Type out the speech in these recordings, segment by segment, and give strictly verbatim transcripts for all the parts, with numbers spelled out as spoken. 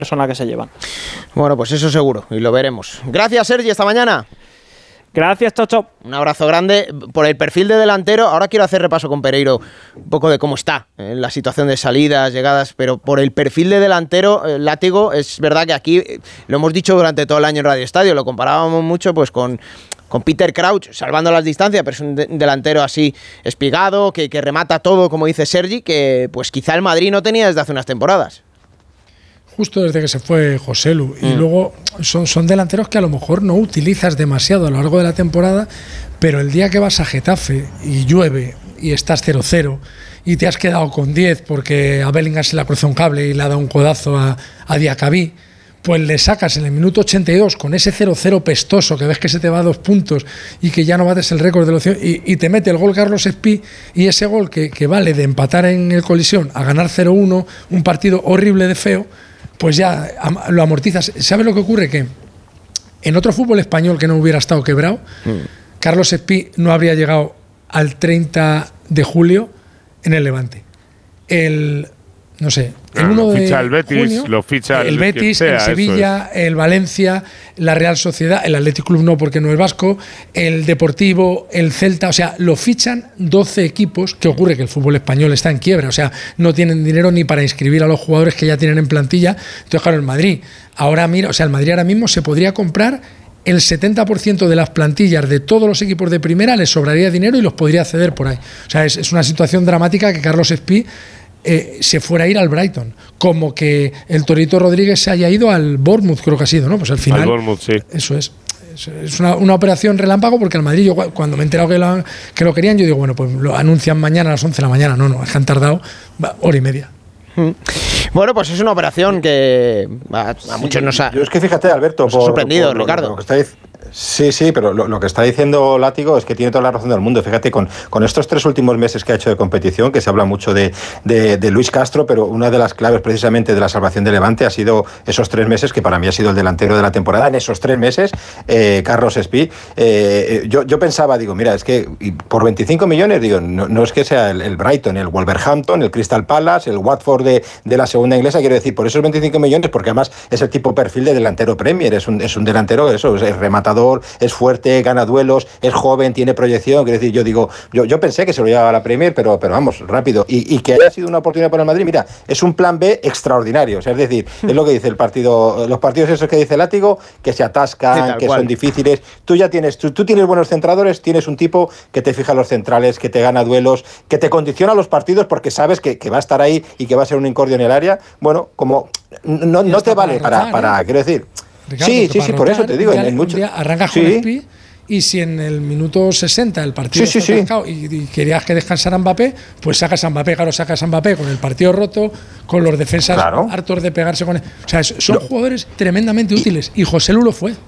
persona que se llevan. Bueno, pues eso seguro, y lo veremos. Gracias, Sergi, hasta mañana. Gracias, chao, chao. Un abrazo grande. Por el perfil de delantero, ahora quiero hacer repaso con Pereiro un poco de cómo está en la situación de salidas, llegadas, pero por el perfil de delantero, eh, Látigo, es verdad que aquí, eh, lo hemos dicho durante todo el año en Radio Estadio, lo comparábamos mucho pues con, con Peter Crouch, salvando las distancias, pero es un de- delantero así espigado, que, que remata todo, como dice Sergi, que pues quizá el Madrid no tenía desde hace unas temporadas. Justo desde que se fue Joselu. Y mm. luego son, son delanteros que a lo mejor no utilizas demasiado a lo largo de la temporada, pero el día que vas a Getafe y llueve y estás cero cero y te has quedado con diez porque a Bellingham se le ha cruzado un cable y le ha dado un codazo a, a Diacabí, pues le sacas en el minuto ochenta y dos con ese cero cero pestoso que ves que se te va a dos puntos y que ya no bates el récord de los y, y te mete el gol Carlos Espí, y ese gol que, que vale de empatar en el Colisión a ganar cero uno, un partido horrible de feo, pues ya lo amortizas. ¿Sabes lo que ocurre? Que en otro fútbol español que no hubiera estado quebrado, mm. Carlos Espí no habría llegado al treinta de julio en el Levante. El, no sé, el no, uno lo de ficha el Betis, junio, lo ficha el, el Betis, sea, el Sevilla, es. el Valencia, la Real Sociedad, el Athletic Club no porque no es vasco, el Deportivo, el Celta, o sea, lo fichan doce equipos. ¿Qué ocurre? Que el fútbol español está en quiebra, o sea, no tienen dinero ni para inscribir a los jugadores que ya tienen en plantilla. Entonces, claro, el Madrid, ahora mira, o sea, el Madrid ahora mismo se podría comprar el setenta por ciento de las plantillas de todos los equipos de primera, les sobraría dinero y los podría ceder por ahí. O sea, es, es una situación dramática que Carlos Espí Eh, se fuera a ir al Brighton, como que el Torito Rodríguez se haya ido al Bournemouth, creo que ha sido, ¿no? Pues al final, al Bournemouth, sí. Eso es. Es una, una operación relámpago, porque el Madrid, yo cuando me he enterado que lo, que lo querían, yo digo, bueno, pues lo anuncian mañana a las once de la mañana. No, no, es que han tardado hora y media. Bueno, pues es una operación que a, a muchos nos ha, yo es que fíjate, Alberto, nos por, ha sorprendido, por lo, Ricardo. Lo que está diciendo. Sí, sí, pero lo, lo que está diciendo Látigo es que tiene toda la razón del mundo. Fíjate, con, con estos tres últimos meses que ha hecho de competición, que se habla mucho de, de, de Luis Castro, pero una de las claves precisamente de la salvación de Levante ha sido esos tres meses, que para mí ha sido el delantero de la temporada. En esos tres meses, eh, Carlos Espí, eh, yo, yo pensaba, digo, mira, es que por veinticinco millones, digo, no, no es que sea el, el Brighton, el Wolverhampton, el Crystal Palace, el Watford de, de la segunda inglesa, quiero decir, por esos veinticinco millones, porque además es el tipo perfil de delantero Premier, es un, es un delantero, eso, es rematador, es fuerte, gana duelos, es joven, tiene proyección. Quiero decir, yo digo, yo, yo pensé que se lo llevaba a la Premier, pero, pero vamos, rápido. Y, y que haya sido una oportunidad para el Madrid, mira, es un plan B extraordinario. O sea, es decir, es lo que dice el partido, los partidos esos que dice Látigo, que se atascan, sí, que cual. son difíciles. Tú ya tienes, tú, tú tienes buenos centradores, tienes un tipo que te fija los centrales, que te gana duelos, que te condiciona los partidos porque sabes que, que va a estar ahí y que va a ser un incordio en el área. Bueno, como no, no te vale para, rotar, para, ¿eh? Quiero decir. Ricardo, sí, sí, sí, por eso te digo. En, en mucho... Arrancas con sí. Espí, y si en el minuto sesenta el partido sí, está sí, atascado sí. y, y querías que descansara Mbappé, pues sacas a Mbappé, claro, sacas a Mbappé con el partido roto, con los defensas claro. hartos de pegarse con él. O sea, son no. jugadores tremendamente útiles, y Joselu lo fue.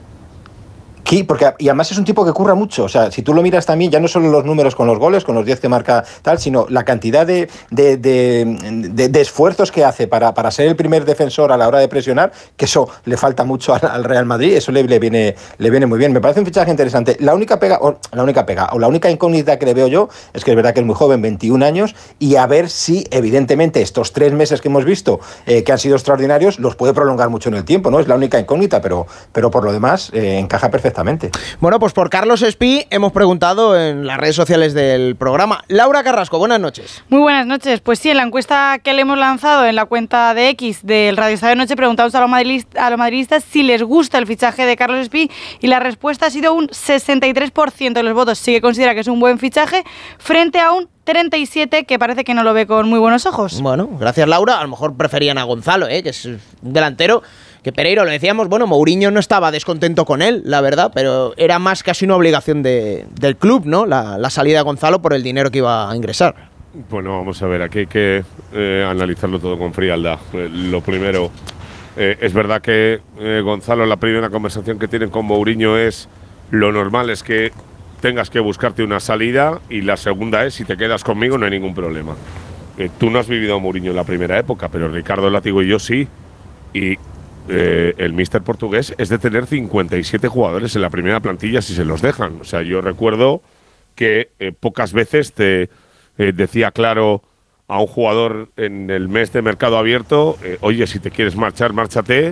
Sí, porque y además es un tipo que curra mucho. O sea, si tú lo miras también, ya no solo los números con los goles, con los diez que marca tal, sino la cantidad de, de, de, de, de esfuerzos que hace para, para ser el primer defensor a la hora de presionar, que eso le falta mucho al, al Real Madrid, eso le, le, viene, le viene muy bien. Me parece un fichaje interesante. La única pega, o la única pega, o la única incógnita que le veo yo, es que es verdad que es muy joven, veintiún años, y a ver si, evidentemente, estos tres meses que hemos visto, eh, que han sido extraordinarios, los puede prolongar mucho en el tiempo, ¿no? Es la única incógnita, pero, pero por lo demás, eh, encaja perfectamente. Bueno, pues por Carlos Espí hemos preguntado en las redes sociales del programa. Laura Carrasco, buenas noches. Muy buenas noches. Pues sí, en la encuesta que le hemos lanzado en la cuenta de X del Radio Estadio Noche, preguntamos a los, madridistas, a los madridistas si les gusta el fichaje de Carlos Espí, y la respuesta ha sido un sesenta y tres por ciento de los votos sí que considera que es un buen fichaje, frente a un treinta y siete por ciento que parece que no lo ve con muy buenos ojos. Bueno, gracias, Laura. A lo mejor preferían a Gonzalo, ¿eh? que es un delantero que Pereiro, lo decíamos, bueno, Mourinho no estaba descontento con él, la verdad, pero era más casi una obligación de, del club, ¿no? La, la salida de Gonzalo por el dinero que iba a ingresar. Bueno, vamos a ver, aquí hay que eh, analizarlo todo con frialdad. Eh, lo primero, eh, es verdad que eh, Gonzalo, la primera conversación que tienen con Mourinho es, lo normal es que tengas que buscarte una salida, y la segunda es, si te quedas conmigo no hay ningún problema. Eh, tú no has vivido a Mourinho en la primera época, pero Ricardo Látigo y yo sí, y eh, el míster portugués es de tener cincuenta y siete jugadores en la primera plantilla si se los dejan. O sea, yo recuerdo que eh, pocas veces te eh, decía claro a un jugador en el mes de mercado abierto, eh, oye, si te quieres marchar, márchate,